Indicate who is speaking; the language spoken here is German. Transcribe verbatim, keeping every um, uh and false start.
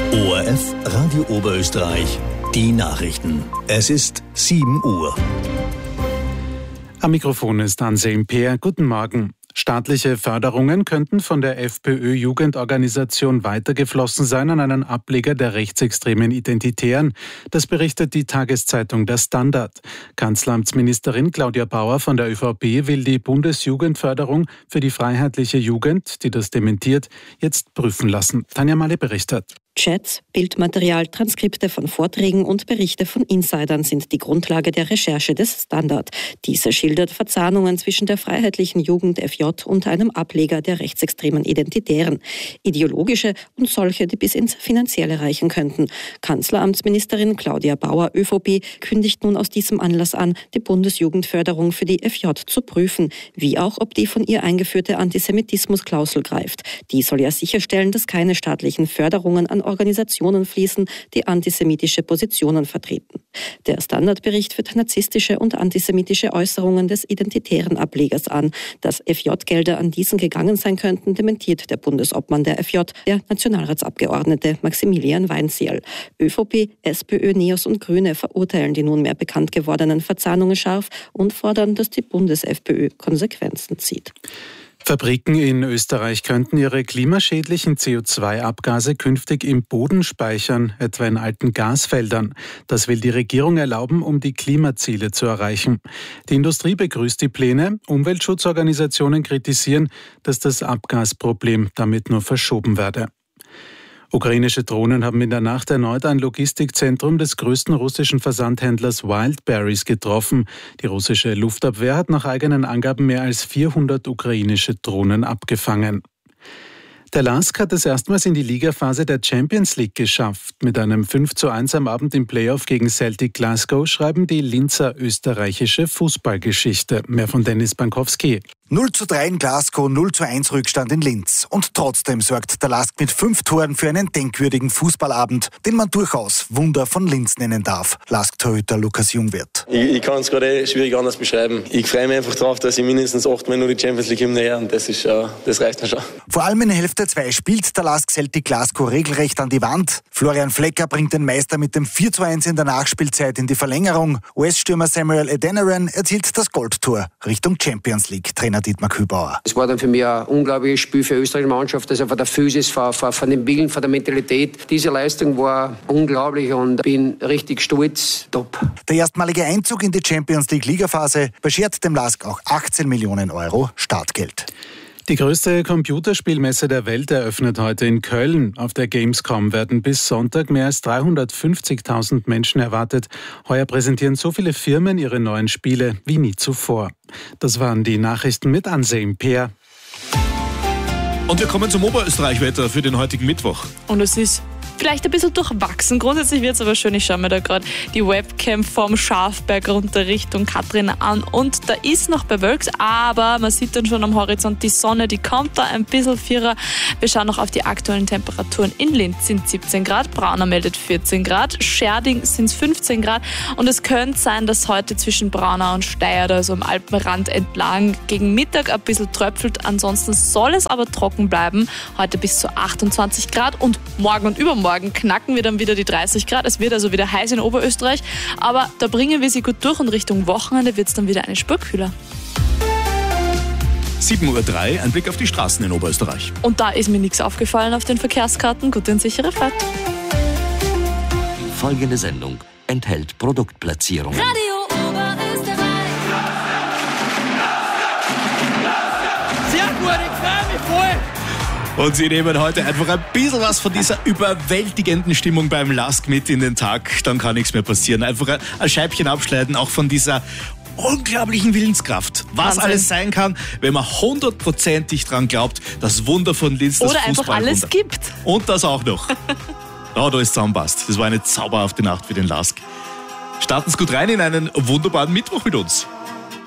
Speaker 1: O R F Radio Oberösterreich, die Nachrichten. Es ist sieben Uhr.
Speaker 2: Am Mikrofon ist Anselm Peer. Guten Morgen. Staatliche Förderungen könnten von der FPÖ-Jugendorganisation weitergeflossen sein an einen Ableger der rechtsextremen Identitären. Das berichtet die Tageszeitung Der Standard. Kanzleramtsministerin Claudia Bauer von der ÖVP will die Bundesjugendförderung für die freiheitliche Jugend, die das dementiert, jetzt prüfen lassen. Tanja Malle berichtet.
Speaker 3: Chats, Bildmaterial, Transkripte von Vorträgen und Berichte von Insidern sind die Grundlage der Recherche des Standard. Diese schildert Verzahnungen zwischen der Freiheitlichen Jugend F J und einem Ableger der rechtsextremen Identitären. Ideologische und solche, die bis ins Finanzielle reichen könnten. Kanzleramtsministerin Claudia Bauer, ÖVP, kündigt nun aus diesem Anlass an, die Bundesjugendförderung für die F J zu prüfen, wie auch, ob die von ihr eingeführte Antisemitismusklausel greift. Die soll ja sicherstellen, dass keine staatlichen Förderungen an Organisationen fließen, die antisemitische Positionen vertreten. Der Standardbericht führt narzisstische und antisemitische Äußerungen des identitären Ablegers an. Dass F J-Gelder an diesen gegangen sein könnten, dementiert der Bundesobmann der F J, der Nationalratsabgeordnete Maximilian Weinzierl. ÖVP, SPÖ, NEOS und Grüne verurteilen die nunmehr bekannt gewordenen Verzahnungen scharf und fordern, dass die Bundes-FPÖ Konsequenzen zieht.
Speaker 2: Fabriken in Österreich könnten ihre klimaschädlichen C O zwei Abgase künftig im Boden speichern, etwa in alten Gasfeldern. Das will die Regierung erlauben, um die Klimaziele zu erreichen. Die Industrie begrüßt die Pläne. Umweltschutzorganisationen kritisieren, dass das Abgasproblem damit nur verschoben werde. Ukrainische Drohnen haben in der Nacht erneut ein Logistikzentrum des größten russischen Versandhändlers Wildberries getroffen. Die russische Luftabwehr hat nach eigenen Angaben mehr als vierhundert ukrainische Drohnen abgefangen. Der LASK hat es erstmals in die Ligaphase der Champions League geschafft. Mit einem fünf zu eins am Abend im Playoff gegen Celtic Glasgow schreiben die Linzer österreichische Fußballgeschichte. Mehr von Dennis Bankowski.
Speaker 4: null zu drei in Glasgow, null zu eins Rückstand in Linz. Und trotzdem sorgt der LASK mit fünf Toren für einen denkwürdigen Fußballabend, den man durchaus Wunder von Linz nennen darf. LASK-Torhüter Lukas Jungwirth.
Speaker 5: Ich, ich kann es gerade schwierig anders beschreiben. Ich freue mich einfach darauf, dass ich mindestens achtmal nur die Champions League-Hymne her und das, ist, uh, das reicht mir schon.
Speaker 4: Vor allem in Hälfte zwei spielt der LASK Celtic Glasgow regelrecht an die Wand. Florian Flecker bringt den Meister mit dem vier zu eins in der Nachspielzeit in die Verlängerung. U S-Stürmer Samuel Adeniran erzielt das Goldtor Richtung Champions League. Trainer Dietmar Kübauer.
Speaker 6: Es war dann für mich ein unglaubliches Spiel für die österreichische Mannschaft, also von der Physis, von, von, von dem Willen, von der Mentalität. Diese Leistung war unglaublich und bin richtig stolz. Top.
Speaker 4: Der erstmalige Einzug in die Champions League Ligaphase beschert dem LASK auch achtzehn Millionen Euro Startgeld.
Speaker 2: Die größte Computerspielmesse der Welt eröffnet heute in Köln. Auf der Gamescom werden bis Sonntag mehr als dreihundertfünfzigtausend Menschen erwartet. Heuer präsentieren so viele Firmen ihre neuen Spiele wie nie zuvor. Das waren die Nachrichten mit Anselm Peer.
Speaker 7: Und wir kommen zum Oberösterreich-Wetter für den heutigen Mittwoch.
Speaker 8: Und es ist vielleicht ein bisschen durchwachsen. Grundsätzlich wird es aber schön. Ich schaue mir da gerade die Webcam vom Schafberg runter Richtung Katrin an. Und da ist noch bewölkt, aber man sieht dann schon am Horizont die Sonne, die kommt da ein bisschen vierer. Wir schauen noch auf die aktuellen Temperaturen. In Linz sind siebzehn Grad, Braunau meldet vierzehn Grad, Scherding sind es fünfzehn Grad. Und es könnte sein, dass heute zwischen Braunau und Steyr, also am Alpenrand entlang, gegen Mittag ein bisschen tröpfelt. Ansonsten soll es aber trocken bleiben. Heute bis zu achtundzwanzig Grad und morgen und übermorgen Morgen knacken wir dann wieder die dreißig Grad. Es wird also wieder heiß in Oberösterreich, aber da bringen wir sie gut durch und Richtung Wochenende wird es dann wieder eine Spur kühler.
Speaker 7: sieben Uhr drei, ein Blick auf die Straßen in Oberösterreich.
Speaker 8: Und da ist mir nichts aufgefallen auf den Verkehrskarten. Gute und sichere Fahrt.
Speaker 1: Folgende Sendung enthält Produktplatzierungen.
Speaker 9: Radio Oberösterreich.
Speaker 10: Sehr gut, ich freue mich voll.
Speaker 7: Und Sie nehmen heute einfach ein bisschen was von dieser überwältigenden Stimmung beim LASK mit in den Tag. Dann kann nichts mehr passieren. Einfach ein Scheibchen abschneiden, auch von dieser unglaublichen Willenskraft. Was
Speaker 8: Wahnsinn.
Speaker 7: Alles sein kann, wenn man hundertprozentig dran glaubt, das Wunder von Linz, das
Speaker 8: Oder einfach alles gibt.
Speaker 7: Und das auch noch. Ja, da ist zusammenpasst. Das war eine zauberhafte Nacht für den LASK. Starten Sie gut rein in einen wunderbaren Mittwoch mit uns.